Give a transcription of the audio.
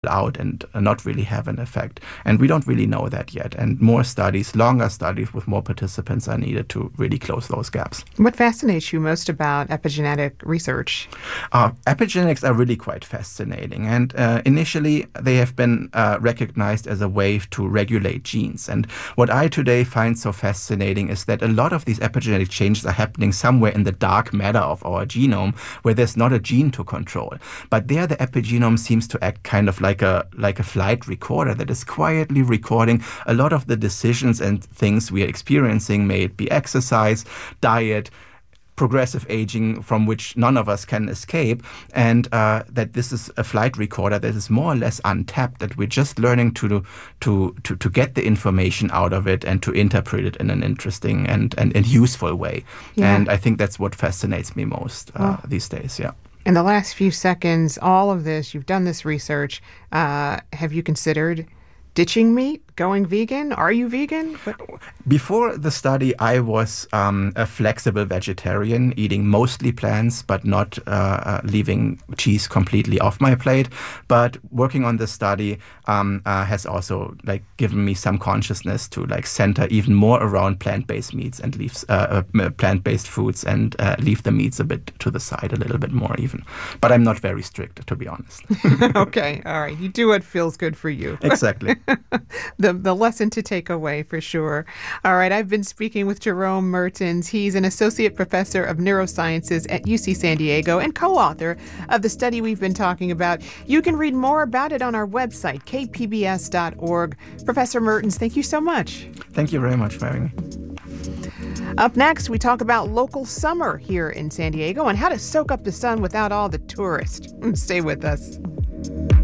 out and not really have an effect. And we don't really know that yet. And more studies, longer studies with more participants are needed to really close those gaps. What fascinates you most about epigenetic research? Epigenetics are really quite fascinating. And initially, they have been recognized as a way to regulate genes. And what I today find so fascinating is that a lot of these epigenetic changes are happening somewhere in the dark matter of our genome, where there's not a gene to control. But there, the epigenome seems to act kind of like a flight recorder that is quietly recording a lot of the decisions and things we are experiencing, may it be exercise, diet, progressive aging from which none of us can escape, and that this is a flight recorder that is more or less untapped, that we're just learning to get the information out of it and to interpret it in an interesting and useful way. Yeah. And I think that's what fascinates me most these days, yeah. In the last few seconds, all of this, you've done this research. Have you considered ditching meat, going vegan? Are you vegan? Before the study, I was a flexible vegetarian, eating mostly plants, but not leaving cheese completely off my plate. But working on the study has also given me some consciousness to center even more around plant-based meats and leave plant-based foods and leave the meats a bit to the side, a little bit more even. But I'm not very strict, to be honest. Okay, all right. You do what feels good for you. Exactly. The lesson to take away, for sure. All right, I've been speaking with Jerome Mertens. He's an associate professor of neurosciences at UC San Diego and co-author of the study we've been talking about. You can read more about it on our website, kpbs.org. Professor Mertens, thank you so much. Thank you very much for having me. Up next, we talk about local summer here in San Diego and how to soak up the sun without all the tourists. Stay with us.